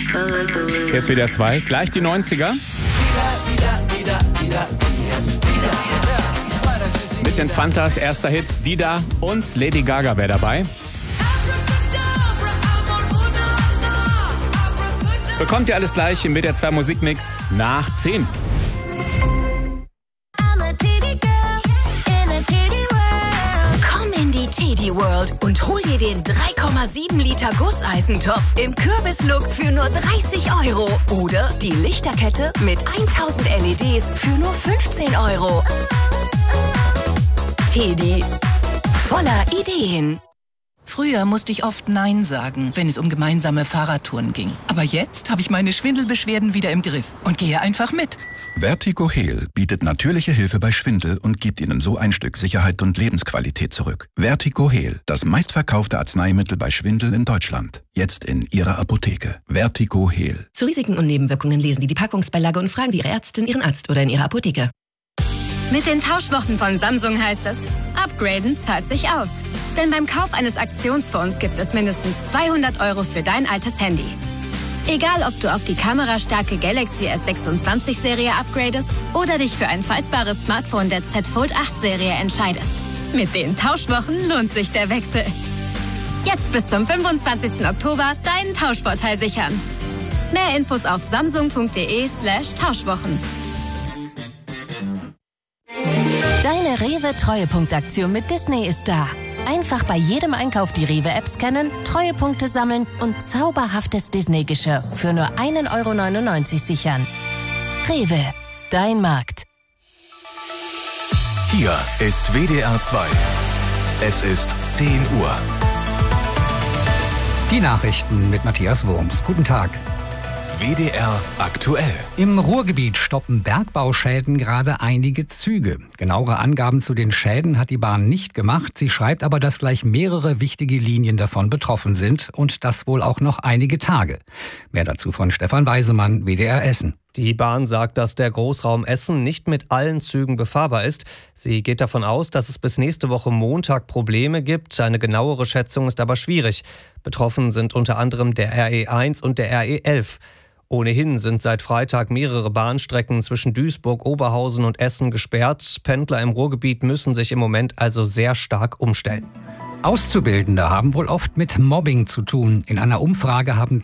Hier ist WDR 2, gleich die 90er. Mit den Fantas, erster Hit, Dida und Lady Gaga wäre dabei. Bekommt ihr alles gleich im WDR 2 Musikmix nach 10. Komm in die Teddy World und hol dir den 3,7 Liter Gusseisentopf im Kürbislook für nur 30 Euro. Oder die Lichterkette mit 1000 LEDs für nur 15 Euro. Teddy, voller Ideen. Früher musste ich oft Nein sagen, wenn es um gemeinsame Fahrradtouren ging. Aber jetzt habe ich meine Schwindelbeschwerden wieder im Griff und gehe einfach mit. Vertigo Heal bietet natürliche Hilfe bei Schwindel und gibt Ihnen so ein Stück Sicherheit und Lebensqualität zurück. Vertigo Heal, das meistverkaufte Arzneimittel bei Schwindel in Deutschland. Jetzt in Ihrer Apotheke. Vertigo Heal. Zu Risiken und Nebenwirkungen lesen Sie die Packungsbeilage und fragen Sie Ihre Ärztin, Ihren Arzt oder in Ihrer Apotheke. Mit den Tauschwochen von Samsung heißt es, upgraden zahlt sich aus. Denn beim Kauf eines Aktionsfonds gibt es mindestens 200 Euro für dein altes Handy. Egal, ob du auf die kamerastarke Galaxy S26-Serie upgradest oder dich für ein faltbares Smartphone der Z Fold 8-Serie entscheidest. Mit den Tauschwochen lohnt sich der Wechsel. Jetzt bis zum 25. Oktober deinen Tauschvorteil sichern. Mehr Infos auf samsung.de/Tauschwochen. Deine Rewe-Treuepunktaktion mit Disney ist da. Einfach bei jedem Einkauf die Rewe-App scannen, Treuepunkte sammeln und zauberhaftes Disney-Geschirr für nur 1,99 € sichern. Rewe, dein Markt. Hier ist WDR 2. Es ist 10 Uhr. Die Nachrichten mit Matthias Wurms. Guten Tag. WDR aktuell. Im Ruhrgebiet stoppen Bergbauschäden gerade einige Züge. Genauere Angaben zu den Schäden hat die Bahn nicht gemacht. Sie schreibt aber, dass gleich mehrere wichtige Linien davon betroffen sind und das wohl auch noch einige Tage. Mehr dazu von Stefan Weisemann, WDR Essen. Die Bahn sagt, dass der Großraum Essen nicht mit allen Zügen befahrbar ist. Sie geht davon aus, dass es bis nächste Woche Montag Probleme gibt. Eine genauere Schätzung ist aber schwierig. Betroffen sind unter anderem der RE1 und der RE11. Ohnehin sind seit Freitag mehrere Bahnstrecken zwischen Duisburg, Oberhausen und Essen gesperrt. Pendler im Ruhrgebiet müssen sich im Moment also sehr stark umstellen. Auszubildende haben wohl oft mit Mobbing zu tun. In einer Umfrage haben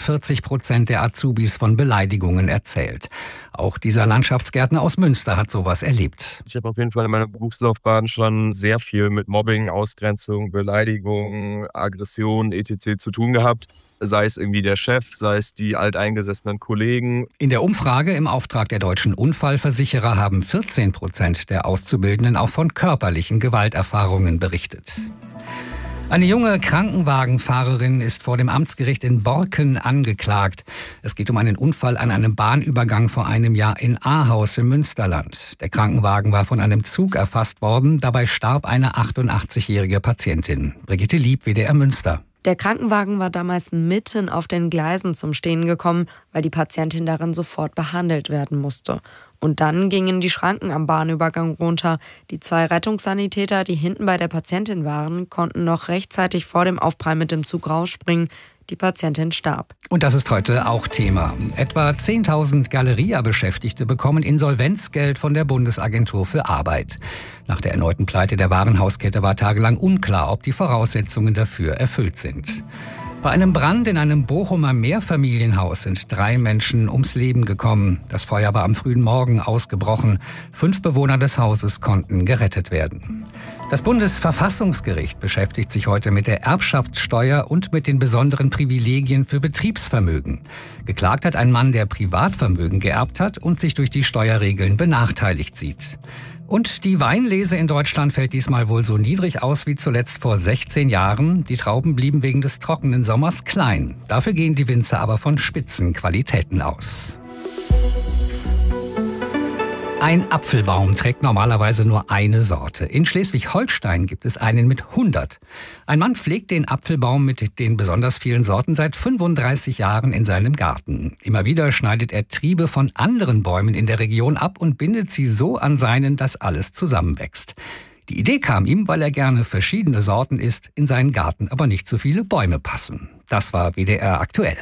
42% der Azubis von Beleidigungen erzählt. Auch dieser Landschaftsgärtner aus Münster hat sowas erlebt. Ich habe auf jeden Fall in meiner Berufslaufbahn schon sehr viel mit Mobbing, Ausgrenzung, Beleidigung, Aggression, etc. zu tun gehabt. Sei es irgendwie der Chef, sei es die alteingesessenen Kollegen. In der Umfrage im Auftrag der Deutschen Unfallversicherer haben 14% der Auszubildenden auch von körperlichen Gewalterfahrungen berichtet. Eine junge Krankenwagenfahrerin ist vor dem Amtsgericht in Borken angeklagt. Es geht um einen Unfall an einem Bahnübergang vor einem Jahr in Ahaus im Münsterland. Der Krankenwagen war von einem Zug erfasst worden. Dabei starb eine 88-jährige Patientin. Brigitte Lieb, WDR Münster. Der Krankenwagen war damals mitten auf den Gleisen zum Stehen gekommen, weil die Patientin darin sofort behandelt werden musste. Und dann gingen die Schranken am Bahnübergang runter. Die 2 Rettungssanitäter, die hinten bei der Patientin waren, konnten noch rechtzeitig vor dem Aufprall mit dem Zug rausspringen. Die Patientin starb. Und das ist heute auch Thema. Etwa 10.000 Galeria-Beschäftigte bekommen Insolvenzgeld von der Bundesagentur für Arbeit. Nach der erneuten Pleite der Warenhauskette war tagelang unklar, ob die Voraussetzungen dafür erfüllt sind. Bei einem Brand in einem Bochumer Mehrfamilienhaus sind 3 Menschen ums Leben gekommen. Das Feuer war am frühen Morgen ausgebrochen. 5 Bewohner des Hauses konnten gerettet werden. Das Bundesverfassungsgericht beschäftigt sich heute mit der Erbschaftssteuer und mit den besonderen Privilegien für Betriebsvermögen. Geklagt hat ein Mann, der Privatvermögen geerbt hat und sich durch die Steuerregeln benachteiligt sieht. Und die Weinlese in Deutschland fällt diesmal wohl so niedrig aus wie zuletzt vor 16 Jahren. Die Trauben blieben wegen des trockenen Sommers klein. Dafür gehen die Winzer aber von Spitzenqualitäten aus. Ein Apfelbaum trägt normalerweise nur eine Sorte. In Schleswig-Holstein gibt es einen mit 100. Ein Mann pflegt den Apfelbaum mit den besonders vielen Sorten seit 35 Jahren in seinem Garten. Immer wieder schneidet er Triebe von anderen Bäumen in der Region ab und bindet sie so an seinen, dass alles zusammenwächst. Die Idee kam ihm, weil er gerne verschiedene Sorten isst, in seinen Garten aber nicht so viele Bäume passen. Das war WDR aktuell.